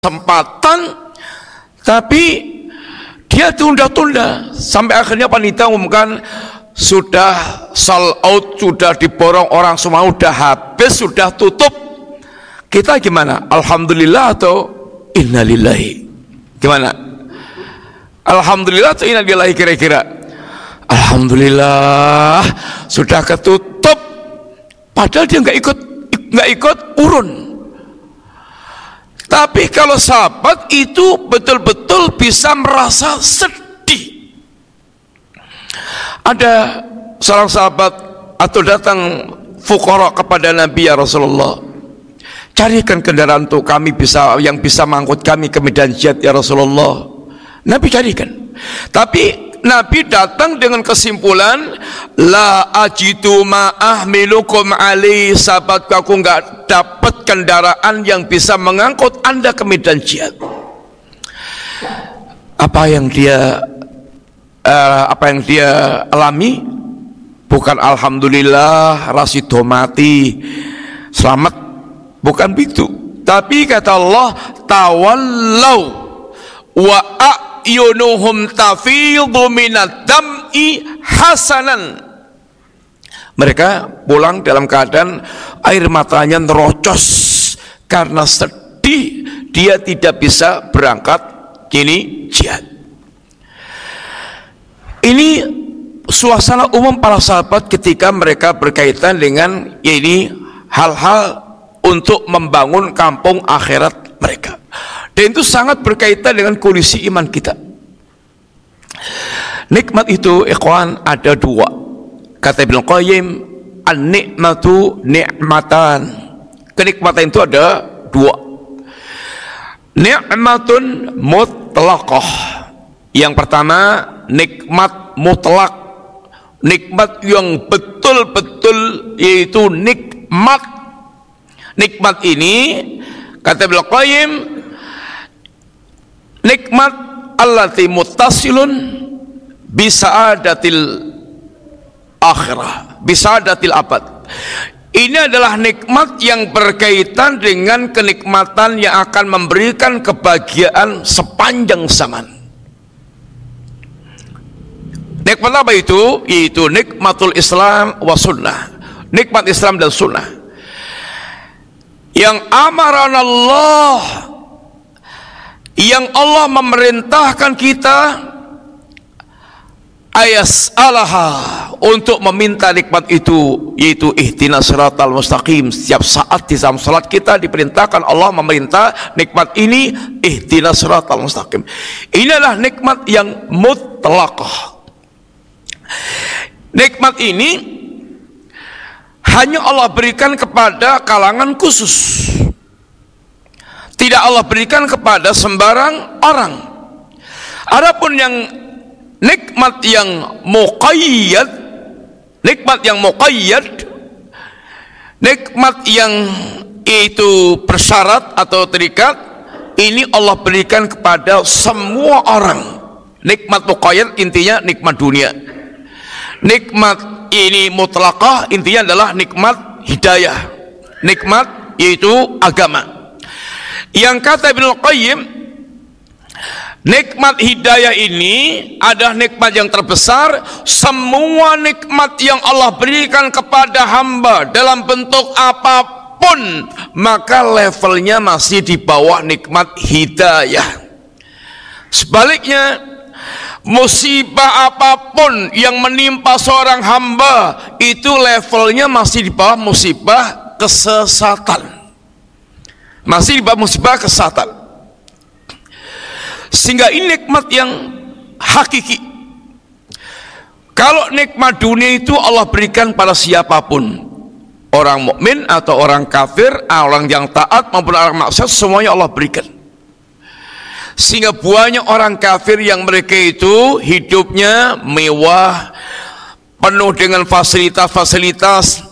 kesempatan, tapi dia tunda-tunda sampai akhirnya panitia umumkan sudah sold out, sudah diborong orang semua, sudah habis, sudah tutup. Kita gimana? Alhamdulillah atau innalillahi? Gimana? Alhamdulillah atau innalillahi kira-kira? Alhamdulillah sudah ketutup, padahal dia nggak ikut urun. Tapi kalau sahabat itu betul-betul bisa merasa sedih. Ada seorang sahabat atau datang fuqara kepada Nabi, ya Rasulullah, carikan kendaraan untuk kami yang bisa mengangkut kami ke medan jihad, ya Rasulullah. Nabi carikan. Tapi Nabi datang dengan kesimpulan, la ajidu ma'ahmilukum alaihi, sahabatku, aku enggak dapat kendaraan yang bisa mengangkut Anda ke medan jihad. Apa yang dia alami? Bukan alhamdulillah rasido mati selamat, bukan begitu. Tapi kata Allah, tawallau wa yunuhum tafidhu minad dam'i hasanan. Mereka pulang dalam keadaan air matanya nerocos karena sedih dia tidak bisa berangkat jihad. Ini suasana umum para sahabat ketika mereka berkaitan dengan hal-hal untuk membangun kampung akhirat mereka. Dan itu sangat berkaitan dengan kondisi iman kita. Nikmat itu, ikhwan, ada dua. Kata Ibnu Qayyim, an-nikmatu ni'matan. Kenikmatan itu ada dua. Nikmatun mutlaqah. Yang pertama, nikmat mutlak. Nikmat yang betul-betul, yaitu nikmat. Nikmat ini, kata Ibnu Qayyim, nikmat allati muttasilun bisa'adatil akhirah, bisa'adatil abad. Ini adalah nikmat yang berkaitan dengan kenikmatan yang akan memberikan kebahagiaan sepanjang zaman. Nikmat apa itu? Yaitu nikmatul Islam wa sunnah. Nikmat Islam dan sunnah yang amaran Allah, yang Allah memerintahkan kita ayas'alaha, untuk meminta nikmat itu, yaitu ihdinas siratal mustaqim. Setiap saat di dalam salat kita diperintahkan Allah memerintah nikmat ini, ihdinas siratal mustaqim. Ini adalah nikmat yang mutlaqah. Nikmat ini hanya Allah berikan kepada kalangan khusus, tidak Allah berikan kepada sembarang orang. Adapun yang nikmat yang muqayyad, nikmat yang itu bersyarat atau terikat, ini Allah berikan kepada semua orang. Nikmat muqayyad intinya nikmat dunia. Nikmat ini mutlaqah intinya adalah nikmat hidayah, nikmat yaitu agama. Yang kata Ibnu Qayyim, nikmat hidayah ini adalah nikmat yang terbesar. Semua nikmat yang Allah berikan kepada hamba dalam bentuk apapun, maka levelnya masih di bawah nikmat hidayah. Sebaliknya, musibah apapun yang menimpa seorang hamba, itu levelnya masih di bawah musibah kesesatan. Masih di bawah musibah kesesatan. Sehingga ini nikmat yang hakiki. Kalau nikmat dunia itu Allah berikan pada siapapun, orang mukmin atau orang kafir, orang yang taat maupun orang maksiat, semuanya Allah berikan. Sehingga banyak orang kafir yang mereka itu hidupnya mewah, penuh dengan fasilitas-fasilitas,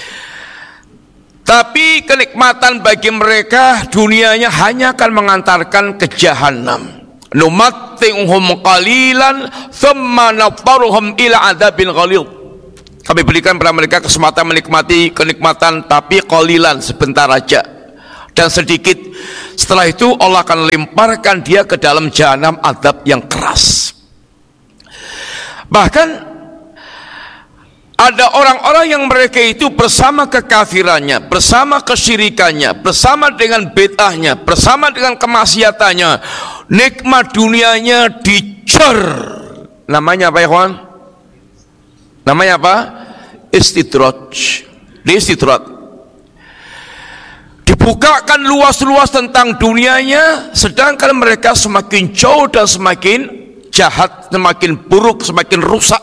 tapi kenikmatan bagi mereka dunianya hanya akan mengantarkan ke jahanam. Numatti'uhum qalilan thumma nadtaruhum ila adzabin ghalidh. Kami berikan kepada mereka kesempatan menikmati kenikmatan, tapi qalilan, sebentar aja. Dan sedikit setelah itu Allah akan lemparkan dia ke dalam jahanam, azab yang keras. Bahkan ada orang-orang yang mereka itu bersama kekafirannya, bersama kesyirikannya, bersama dengan bid'ahnya, bersama dengan kemaksiatannya, nikmat dunianya dijar. Namanya apa ya kawan? Namanya apa? Istidraj. Istidraj. Dibukakan luas-luas tentang dunianya, sedangkan mereka semakin jauh dan semakin jahat, semakin buruk, semakin rusak.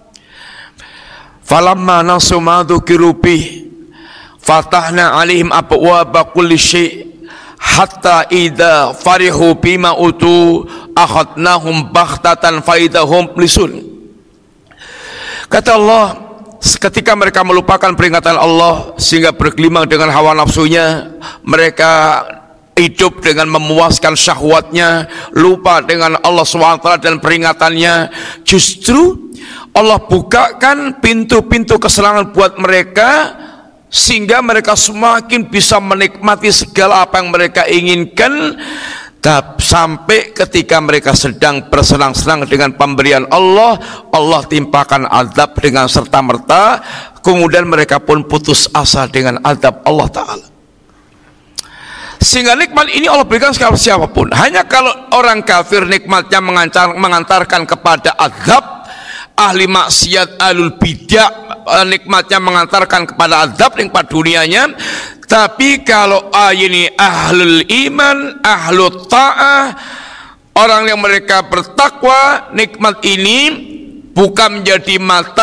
Falamma nasu ma dzukiru bih fatahna alaihim abwaaba kulli syai' hatta idza farihu bima utu akhadnahum baghtatan faidahum lisun. Kata Allah, ketika mereka melupakan peringatan Allah sehingga bergelimang dengan hawa nafsunya, mereka hidup dengan memuaskan syahwatnya, lupa dengan Allah SWT dan peringatannya. Justru Allah bukakan pintu-pintu kesenangan buat mereka sehingga mereka semakin bisa menikmati segala apa yang mereka inginkan. Sampai ketika mereka sedang bersenang-senang dengan pemberian Allah, Allah timpakan azab dengan serta-merta, kemudian mereka pun putus asa dengan azab Allah Ta'ala. Sehingga nikmat ini Allah berikan kepada siapapun. Hanya kalau orang kafir nikmatnya mengantarkan kepada azab, ahli maksiat, ahlul bidah nikmatnya mengantarkan kepada azab, nikmat dunianya. Tapi kalau ini ahlul iman, ahlul ta'ah, orang yang mereka bertakwa, nikmat ini bukan menjadi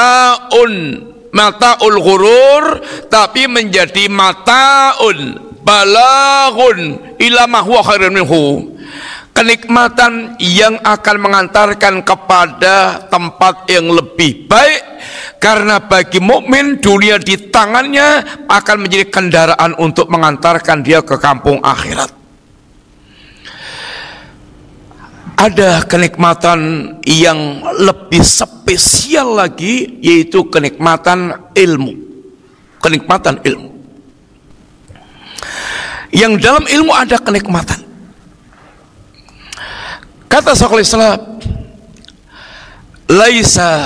mataul ghurur, tapi menjadi mataun balaghun ila ma huwa khairun minhu. Kenikmatan yang akan mengantarkan kepada tempat yang lebih baik, karena bagi mukmin dunia di tangannya akan menjadi kendaraan untuk mengantarkan dia ke kampung akhirat. Ada kenikmatan yang lebih spesial lagi, yaitu kenikmatan ilmu. Kenikmatan ilmu. Yang dalam ilmu ada kenikmatan. Kata Syekhul Islam, laisa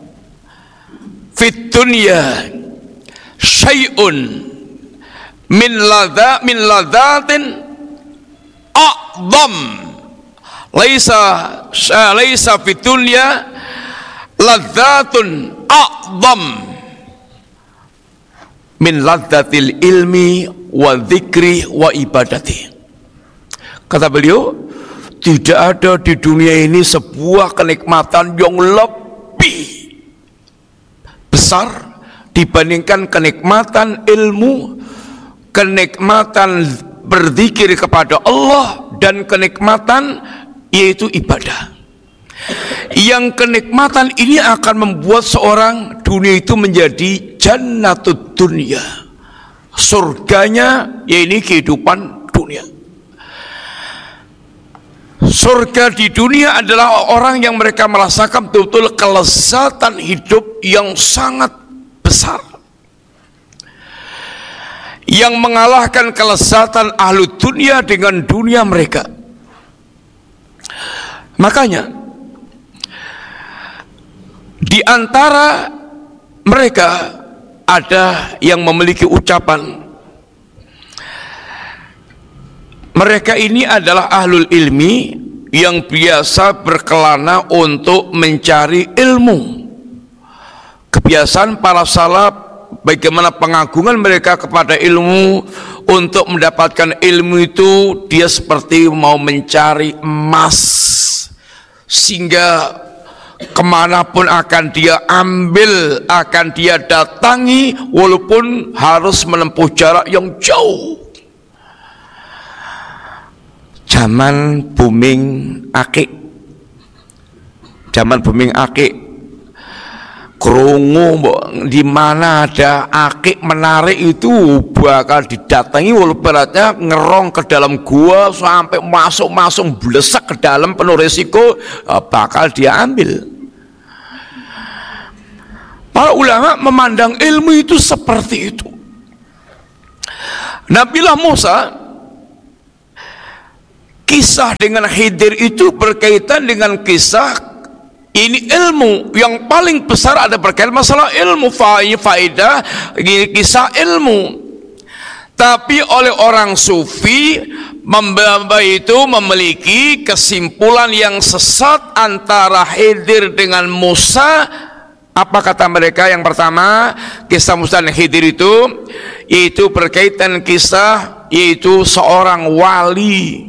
fit dunya syai'un min ladzatin a'dham. Laisa fit dunya ladzatun a'dham min ladzatil ilmi wa dzikri wa ibadati. Kata beliau, tidak ada di dunia ini sebuah kenikmatan yang lebih besar dibandingkan kenikmatan ilmu, kenikmatan berzikir kepada Allah, dan kenikmatan yaitu ibadah. Yang kenikmatan ini akan membuat seorang dunia itu menjadi jannatud dunia, surganya yaitu kehidupan dunia. Surga di dunia adalah orang yang mereka merasakan betul-betul kelezatan hidup yang sangat besar, yang mengalahkan kelezatan ahlu dunia dengan dunia mereka. Makanya di antara mereka ada yang memiliki ucapan, mereka ini adalah ahlul ilmi yang biasa berkelana untuk mencari ilmu. Kebiasaan para salaf, bagaimana pengagungan mereka kepada ilmu. Untuk mendapatkan ilmu itu dia seperti mau mencari emas, sehingga kemanapun akan dia ambil, akan dia datangi, walaupun harus menempuh jarak yang jauh. Zaman booming akik, krungu di mana ada akik menarik itu bakal didatangi, walaupun beratnya ngerong ke dalam gua sampai masuk blesak ke dalam, penuh risiko, bakal dia ambil. Para ulama memandang ilmu itu seperti itu. Nabiullah Musa kisah dengan Khidir itu berkaitan dengan kisah ini ilmu yang paling besar, ada berkaitan masalah ilmu, faedah kisah ilmu. Tapi oleh orang sufi itu memiliki kesimpulan yang sesat antara Khidir dengan Musa. Apa kata mereka? Yang pertama, kisah Musa dan Khidir itu berkaitan kisah, yaitu seorang wali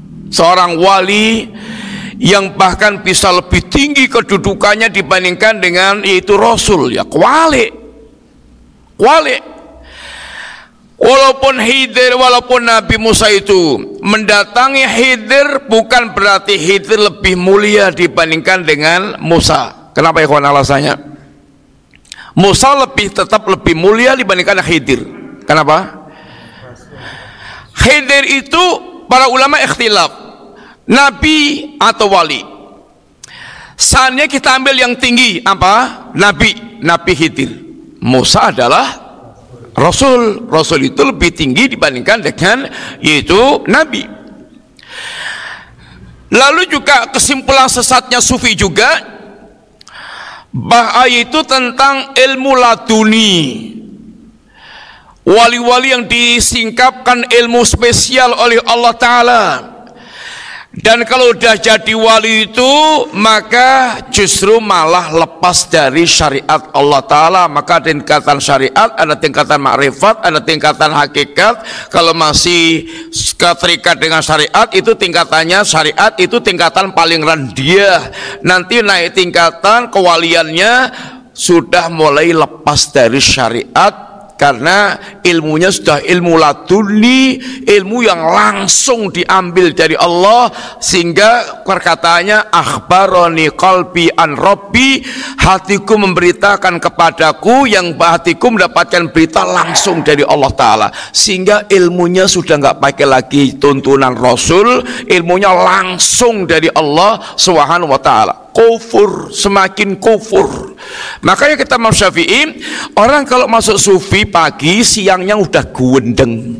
yang bahkan bisa lebih tinggi kedudukannya dibandingkan dengan yaitu Rasul, ya wali. Walaupun Nabi Musa itu mendatangi Khidir, bukan berarti Khidir lebih mulia dibandingkan dengan Musa. Kenapa ya kawan alasannya? Musa tetap lebih mulia dibandingkan Khidir. Kenapa? Khidir itu para ulama ikhtilaf, nabi atau wali. Seandainya kita ambil yang tinggi apa? Nabi Khidir. Musa adalah Rasul itu lebih tinggi dibandingkan dengan yaitu Nabi. Lalu juga kesimpulan sesatnya Sufi juga bahwa itu tentang ilmu laduni, wali-wali yang disingkapkan ilmu spesial oleh Allah Ta'ala. Dan kalau sudah jadi wali itu, maka justru malah lepas dari syariat Allah Ta'ala. Maka ada tingkatan syariat, ada tingkatan makrifat, ada tingkatan hakikat. Kalau masih keterikat dengan syariat, itu tingkatannya syariat, itu tingkatan paling rendah. Nanti naik tingkatan kewaliannya sudah mulai lepas dari syariat, karena ilmunya sudah ilmu laduni, ilmu yang langsung diambil dari Allah, sehingga perkataannya akhbaroni qalbi an rabbi, hatiku memberitakan kepadaku, yang hatiku mendapatkan berita langsung dari Allah Ta'ala, sehingga ilmunya sudah nggak pakai lagi tuntunan Rasul, ilmunya langsung dari Allah Subhanahu wa Ta'ala. Kufur, semakin kufur. Makanya kita Imam Syafi'i, orang kalau masuk sufi pagi, siangnya udah gendeng,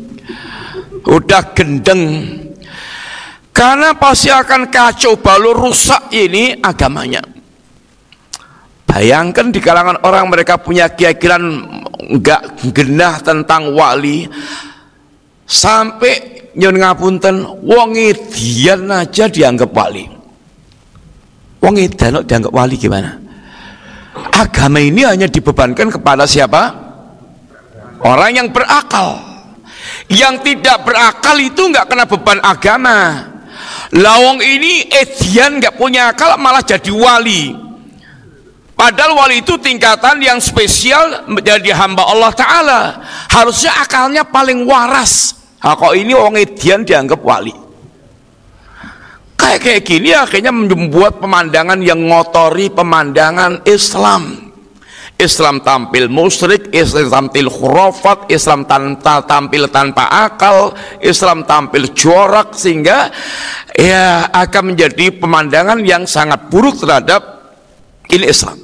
karena pasti akan kacau balau, rusak ini agamanya. Bayangkan di kalangan orang, mereka punya keyakinan enggak genah tentang wali, sampai nyun ngapunten, wong edian aja dianggap wali. Wong edan dianggap wali gimana? Agama ini hanya dibebankan kepada siapa? Orang yang berakal. Yang tidak berakal itu nggak kena beban agama. Lawong ini edian nggak punya akal malah jadi wali. Padahal wali itu tingkatan yang spesial menjadi hamba Allah Ta'ala. Harusnya akalnya paling waras. Kok ini wong edian dianggap wali? Kayak gini akhirnya membuat pemandangan yang ngotori pemandangan Islam. Islam tampil musyrik, Islam tampil khurafat, Islam tampil tanpa akal, Islam tampil jorak, sehingga ya akan menjadi pemandangan yang sangat buruk terhadap ini Islam.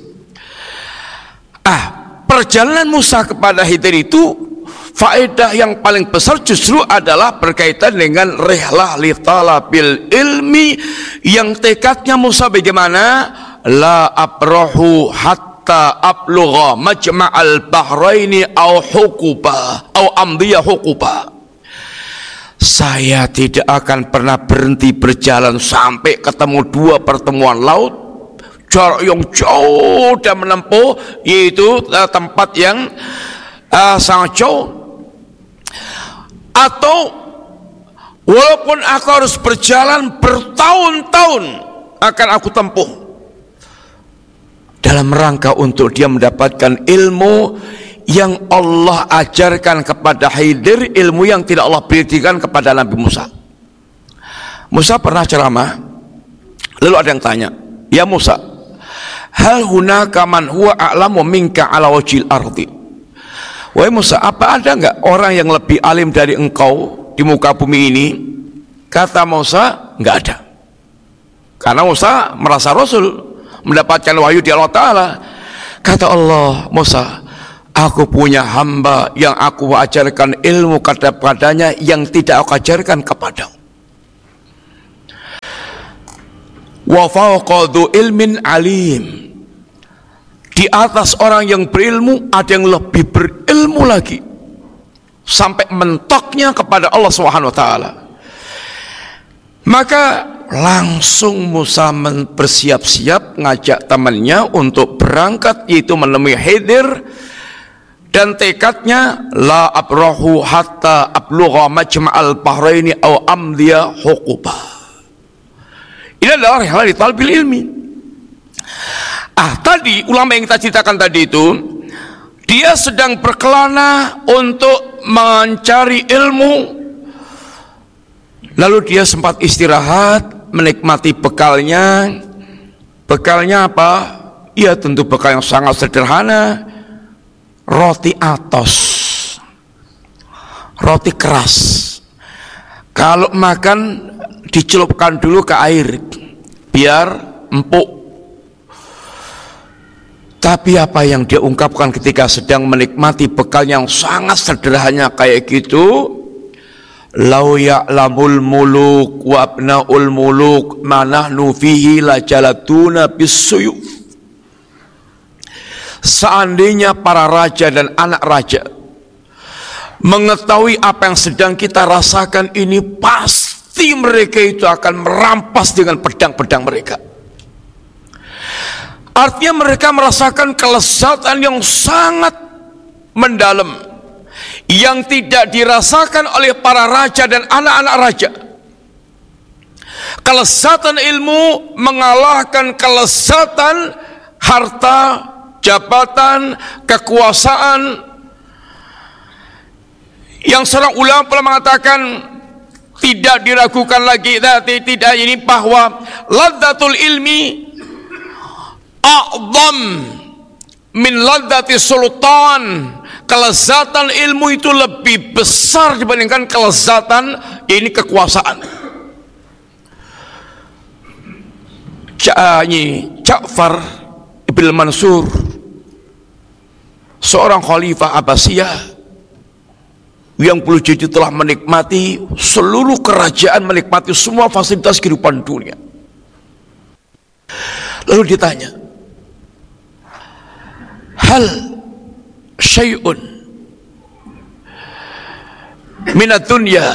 Perjalanan Musa kepada Khidir itu, faedah yang paling besar justru adalah berkaitan dengan rihlah li talabil ilmi, yang tekadnya Musa bagaimana? La abrahu hatta ablugha majma'al bahraini au huquba au amdiya huquba. Saya tidak akan pernah berhenti berjalan sampai ketemu dua pertemuan laut, jarak yang jauh dan menempuh, yaitu tempat yang sangat jauh. Atau walaupun aku harus berjalan bertahun-tahun akan aku tempuh dalam rangka untuk dia mendapatkan ilmu yang Allah ajarkan kepada Khidir, ilmu yang tidak Allah berikan kepada Nabi Musa. Musa pernah ceramah, lalu ada yang tanya, ya Musa, hal hunaka man huwa a'lamu minka ala wajhil ardi? Wahai Musa, apa ada enggak orang yang lebih alim dari engkau di muka bumi ini? Kata Musa, enggak ada. Karena Musa merasa Rasul, mendapatkan wahyu di Allah Ta'ala. Kata Allah, Musa, aku punya hamba yang aku ajarkan ilmu kepadanya yang tidak aku ajarkan kepadamu. Wa fawqa dzu ilmin alim. Di atas orang yang berilmu ada yang lebih berilmu lagi, sampai mentoknya kepada Allah Subhanahu wa taala. Maka langsung Musa bersiap-siap ngajak temannya untuk berangkat, yaitu menemui Khidir, dan tekadnya la abrahu hatta ablugha majma'al bahraini aw amdiya huquba. Ini adalah rihlah talbil ilmi. Tadi ulama yang kita ceritakan tadi itu, dia sedang berkelana untuk mencari ilmu, lalu dia sempat istirahat, menikmati bekalnya. Bekalnya apa? Ya tentu bekal yang sangat sederhana, roti atos, roti keras. Kalau makan dicelupkan dulu ke air biar empuk. Tapi apa yang dia ungkapkan ketika sedang menikmati bekal yang sangat sederhana kayak gitu, lau ya'lamul muluk wa abnaul muluk ma nahnu fihi la jalatuna bisuyuf. Seandainya para raja dan anak raja mengetahui apa yang sedang kita rasakan ini, pasti mereka itu akan merampas dengan pedang-pedang mereka. Artinya mereka merasakan kelezatan yang sangat mendalam, yang tidak dirasakan oleh para raja dan anak-anak raja. Kelezatan ilmu mengalahkan kelezatan harta, jabatan, kekuasaan. Yang seorang ulama pernah mengatakan, tidak diragukan lagi, tidak ini, bahwa ladzatul ilmi a'zam min ladzati sultan. Kelezatan ilmu itu lebih besar dibandingkan kelezatan ini kekuasaan. Ja'far ibn Mansur, seorang khalifah Abbasiyah yang boleh jadi telah menikmati seluruh kerajaan, menikmati semua fasilitas kehidupan dunia. Lalu ditanya, hal syai'un minad dunya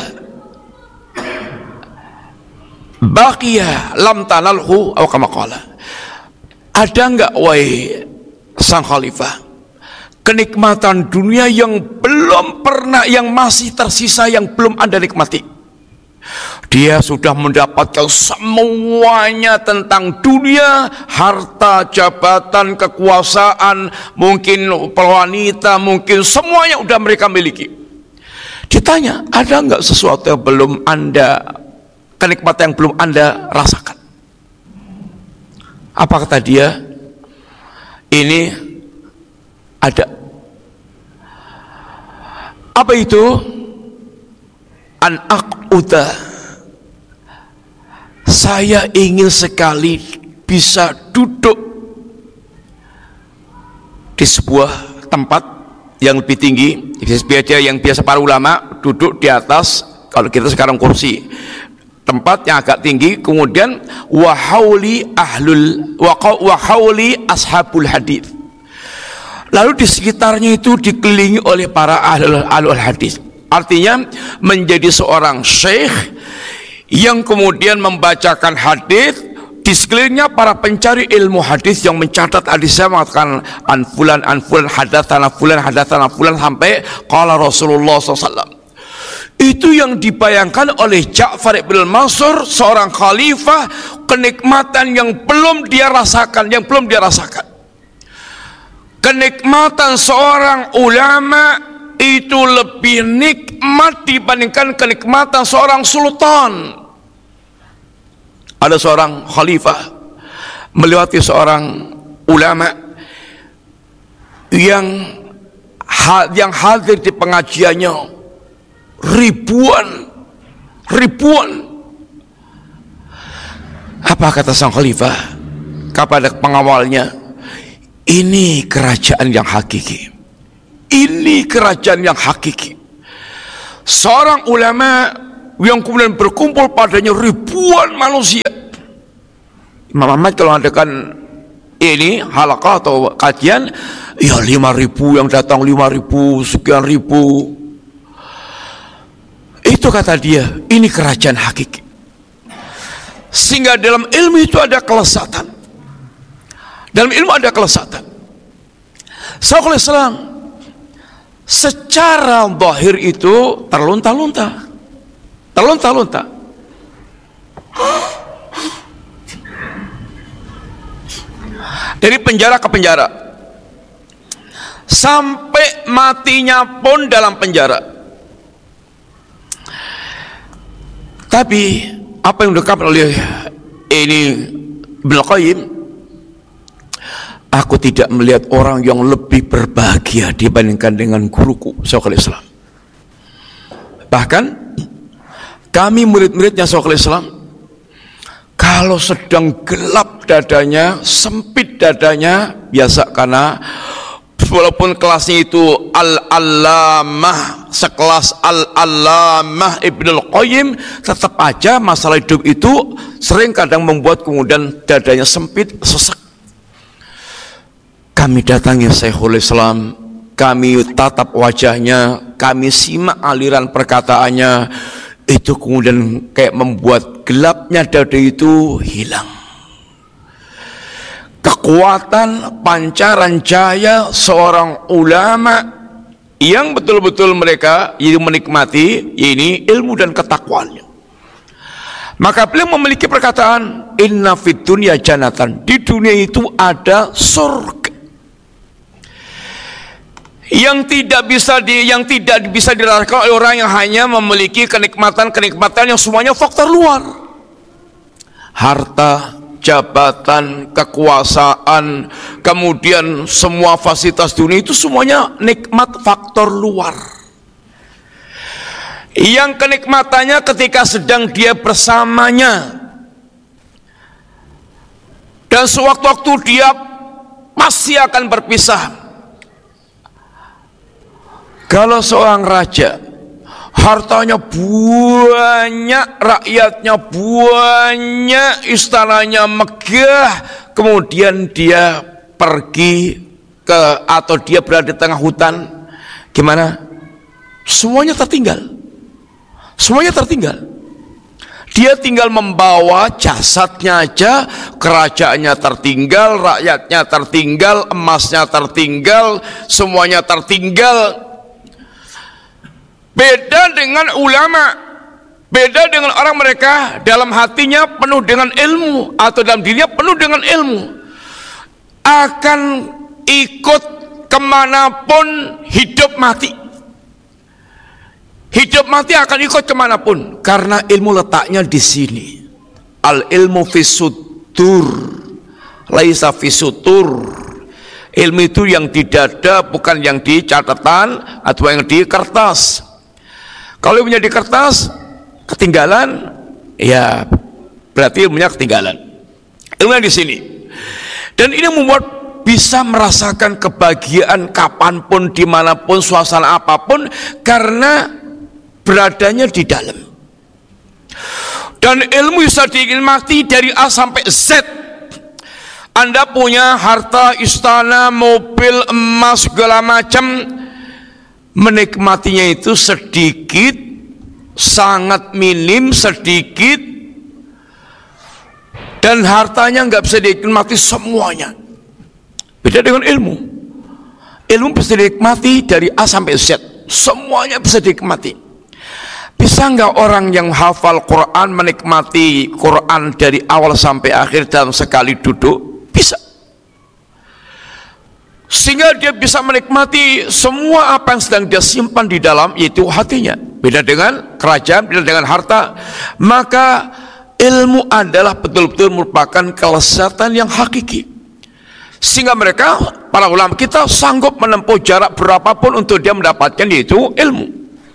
baqiya lam tanalhu aw kama qala. Ada enggak wahai sang khalifah kenikmatan dunia yang belum pernah, yang masih tersisa, yang belum Anda nikmati? Dia sudah mendapatkan semuanya tentang dunia, harta, jabatan, kekuasaan, mungkin wanita, mungkin semuanya sudah mereka miliki. Ditanya, ada enggak sesuatu yang belum Anda, kenikmatan yang belum Anda rasakan? Apa kata dia? Ini ada. Apa itu? An aq'uda, saya ingin sekali bisa duduk di sebuah tempat yang lebih tinggi. Yang biasa para ulama duduk di atas, kalau kita sekarang kursi, tempat yang agak tinggi. Kemudian wahauli ashabul hadis, lalu di sekitarnya itu dikelilingi oleh para ahlul hadis. Artinya menjadi seorang syekh yang kemudian membacakan hadis, di sekelilingnya para pencari ilmu hadis yang mencatat hadisnya, mengatakan anfulan hadatsana fulan sampai qala Rasulullah SAW. Itu yang dibayangkan oleh Ja'far ibn Mansur, seorang khalifah, kenikmatan yang belum dia rasakan, Kenikmatan seorang ulama itu lebih nikmat dibandingkan kenikmatan seorang sultan. Ada seorang khalifah melewati seorang ulama yang hadir di pengajiannya ribuan. Apa kata sang khalifah kepada pengawalnya? Ini kerajaan yang hakiki. Ini kerajaan yang hakiki. Seorang ulama yang kemudian berkumpul padanya ribuan manusia. Imam Ahmad kalau adakan ini halaqah atau kajian, ya 5.000 yang datang, 5.000 sekian ribu. Itu kata dia, ini kerajaan hakiki. Sehingga dalam ilmu itu ada kelesatan. Dalam ilmu ada kelesatan. Syekhul Islam secara zahir itu terlunta-lunta. Dari penjara ke penjara, sampai matinya pun dalam penjara. Tapi apa yang diungkapkan oleh ini Ibnu Qayyim, aku tidak melihat orang yang lebih berbahagia dibandingkan dengan guruku Syekhul Islam. Bahkan kami murid-muridnya Syekhul Islam, kalau sedang gelap dadanya, sempit dadanya, biasa karena walaupun kelasnya itu Al-Allamah, sekelas Al-Allamah Ibnul Qayyim, tetap aja masalah hidup itu sering kadang membuat kemudian dadanya sempit, sesak. Kami datangi Syekhul Islam, kami tatap wajahnya, kami simak aliran perkataannya, itu kemudian kayak membuat gelapnya dada itu hilang. Kekuatan pancaran cahaya seorang ulama yang betul-betul mereka menikmati ini ilmu dan ketakwaannya. Maka beliau memiliki perkataan, inna fid dunya jannatan, di dunia itu ada surga yang tidak bisa dirasakan oleh orang yang hanya memiliki kenikmatan-kenikmatan yang semuanya faktor luar. Harta, jabatan, kekuasaan, kemudian semua fasilitas dunia itu semuanya nikmat faktor luar. Yang kenikmatannya ketika sedang dia bersamanya, dan sewaktu-waktu dia pasti akan berpisah. Kalau seorang raja, hartanya banyak, rakyatnya banyak, istananya megah, kemudian dia pergi atau dia berada di tengah hutan, gimana? Semuanya tertinggal. Dia tinggal membawa jasadnya aja, kerajaannya tertinggal, rakyatnya tertinggal, emasnya tertinggal, semuanya tertinggal. Beda dengan ulama, beda dengan orang mereka dalam hatinya penuh dengan ilmu atau dalam dirinya penuh dengan ilmu, akan ikut kemanapun hidup mati. Hidup mati akan ikut kemanapun karena ilmu letaknya di sini. Al ilmu fisutur, laisa fisutur. Ilmu itu yang di dada, bukan yang di catatan atau yang di kertas. Kalau ilmunya di kertas ketinggalan, ya berarti ilmunya ketinggalan. Ilmunya di sini. Dan ini membuat bisa merasakan kebahagiaan kapanpun, dimanapun, suasana apapun, karena beradanya di dalam. Dan ilmu bisa dinikmati dari A sampai Z. Anda punya harta, istana, mobil, emas, segala macam, menikmatinya itu sedikit, sangat minim, sedikit, dan hartanya nggak bisa dinikmati semuanya. Beda dengan ilmu. Ilmu bisa dinikmati dari A sampai Z, semuanya bisa dinikmati. Bisa nggak orang yang hafal Quran menikmati Quran dari awal sampai akhir dalam sekali duduk? Bisa. Sehingga dia bisa menikmati semua apa yang sedang dia simpan di dalam, yaitu hatinya. Beda dengan kerajaan, beda dengan harta. Maka ilmu adalah betul-betul merupakan kelezatan yang hakiki. Sehingga mereka, para ulama kita, sanggup menempuh jarak berapapun untuk dia mendapatkan, yaitu ilmu.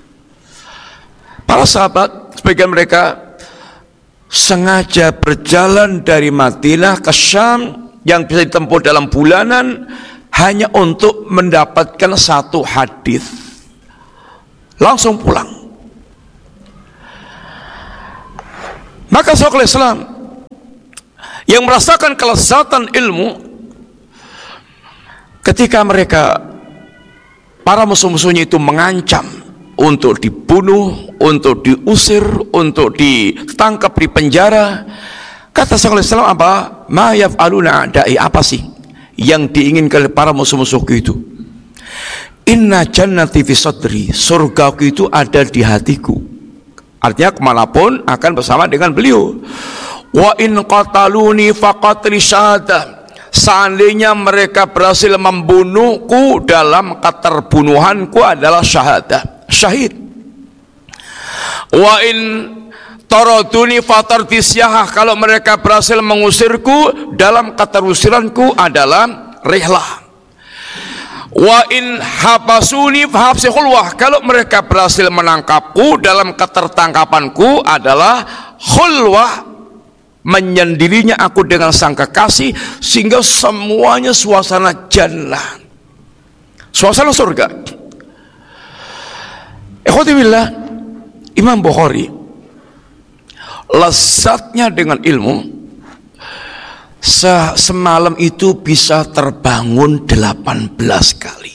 Para sahabat, sebagian mereka sengaja berjalan dari Madinah ke Syam yang bisa ditempuh dalam bulanan, hanya untuk mendapatkan satu hadis, langsung pulang. Maka Syekhul Islam yang merasakan kelezatan ilmu ketika mereka, para musuh-musuhnya itu mengancam untuk dibunuh, untuk diusir, untuk ditangkap di penjara. Kata Syekhul Islam apa? Ma yaf'aluna a'da'i, apa sih yang diinginkan para musuh-musuhku itu? Inna jannati fi sadri, surgaku itu ada di hatiku. Artinya kemanapun akan bersama dengan beliau. Wa in qataluni faqatli syahadah, seandainya mereka berhasil membunuhku, dalam keterbunuhanku adalah syahadah, syahid. Wa in taraduni fatardisyah, kalau mereka berhasil mengusirku, dalam keterusiranku adalah rihlah. Wa in habasuni fahabsi khulwah, kalau mereka berhasil menangkapku, dalam ketertangkapanku adalah khulwah, menyendirinya aku dengan sang kekasih, sehingga semuanya suasana jannah, suasana surga. Ikhwatibillah, Imam Bukhari lezatnya dengan ilmu, semalam itu bisa terbangun 18 kali.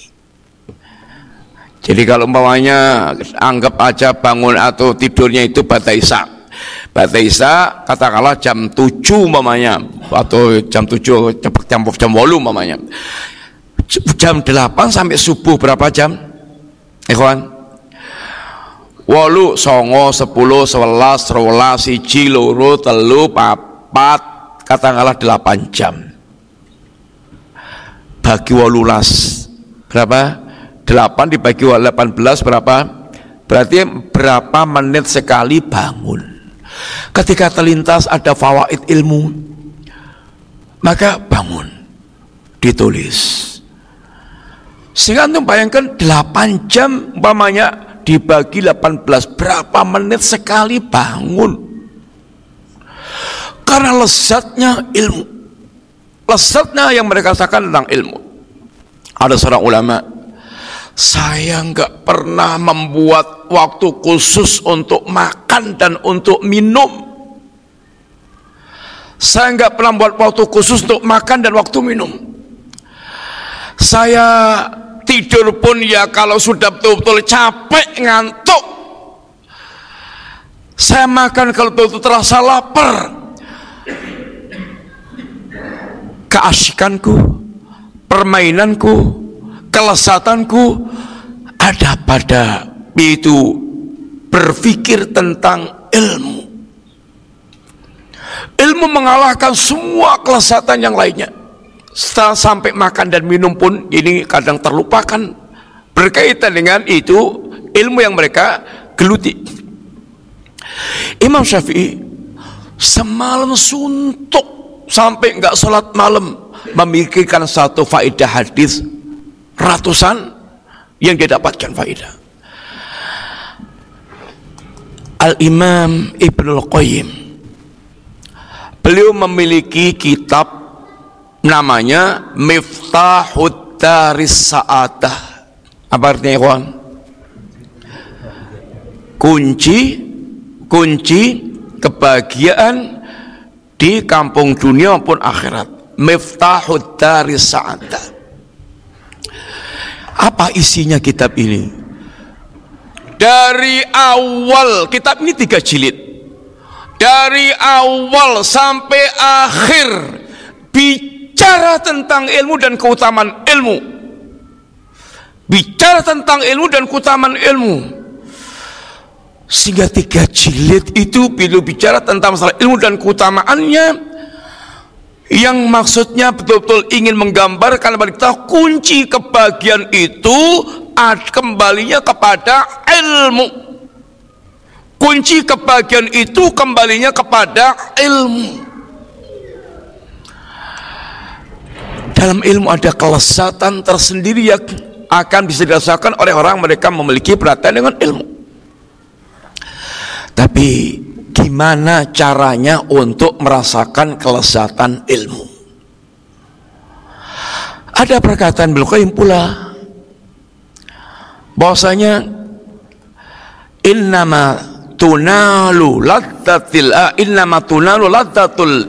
Jadi kalau umpamanya anggap aja bangun atau tidurnya itu ba'da isya, katakanlah jam 7 umpamanya, atau jam 7 jam 8 umpamanya, jam 8 sampai subuh berapa jam? Ikhwan, 8, 9, 10, 11, 12, 1, 2, 3, 4, katakanlah 8 jam bagi 18 berapa? 8 dibagi 18 berapa? Berarti berapa menit sekali bangun. Ketika terlintas ada fawaid ilmu, maka bangun, ditulis. Sehingga antum bayangkan 8 jam umpamanya dibagi 18, berapa menit sekali bangun. Karena lezatnya ilmu, lezatnya yang mereka rasakan tentang ilmu. Ada seorang ulama, saya nggak pernah membuat waktu khusus untuk makan dan untuk minum. Saya nggak pernah membuat waktu khusus untuk makan dan waktu minum. Saya tidur pun ya kalau sudah betul-betul capek, ngantuk. Saya makan kalau betul-betul terasa lapar. Keasyikanku, permainanku, kelezatanku ada pada itu berpikir tentang ilmu. Ilmu mengalahkan semua kelezatan yang lainnya. Setelah sampai makan dan minum pun ini kadang terlupakan, berkaitan dengan itu ilmu yang mereka geluti. Imam Syafi'i semalam suntuk sampai nggak sholat malam, memikirkan satu faedah hadis ratusan yang dia dapatkan faedah. Al-Imam Ibnul Qayyim, beliau memiliki kitab namanya Miftahud Daris Sa'adah. Apa artinya, ikhwan? Kunci kebahagiaan di kampung dunia maupun akhirat. Miftahud Daris Sa'adah. Apa isinya kitab ini? Dari awal, kitab ini 3 jilid. Dari awal sampai akhir bicara tentang ilmu dan keutamaan ilmu. Bicara tentang ilmu dan keutamaan ilmu. Sehingga 3 jilid itu bila bicara tentang masalah ilmu dan keutamaannya, yang maksudnya betul-betul ingin menggambarkan kepada kita kunci kebahagiaan itu kembalinya kepada ilmu. Kunci kebahagiaan itu kembalinya kepada ilmu. Dalam ilmu ada kelezatan tersendiri yang akan bisa dirasakan oleh orang mereka memiliki perhatian dengan ilmu. Tapi gimana caranya untuk merasakan kelezatan ilmu? Ada perkataan Ibnu Qayyim pula bahwasanya innama tunalu ladzatul